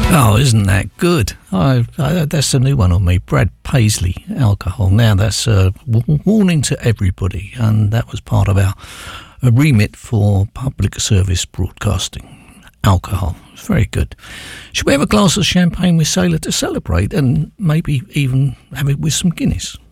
Oh, isn't that good? That's a new one on me. Brad Paisley, Alcohol. Now that's a warning to everybody, and that was part of our remit for public service broadcasting. Alcohol. It's very good. Should we have a glass of champagne with Sailor to celebrate, and maybe even have it with some Guinness?